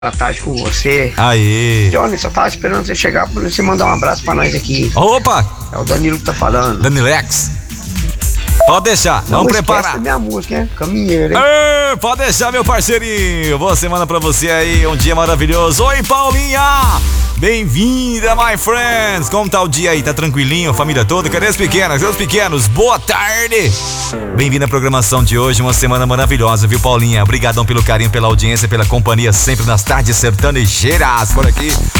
boa tarde com você. Aí. Johnny, só tava esperando você chegar pra você mandar um abraço pra nós aqui. Opa! É o Danilo que tá falando. Danilex. Pode deixar, Não vamos esquece preparar. da minha música, hein? Caminheiro, hein? Ei, pode deixar, meu parceirinho. Boa semana pra você aí, um dia maravilhoso. Oi, Paulinha! Bem-vinda, my friends! Como tá o dia aí? Tá tranquilinho? Família toda? Cadê os pequenos? Cadê os pequenos? Boa tarde! Bem-vindo à programação de hoje, uma semana maravilhosa, viu, Paulinha? Obrigadão pelo carinho, pela audiência, pela companhia sempre nas tardes sertanejeiras por aqui.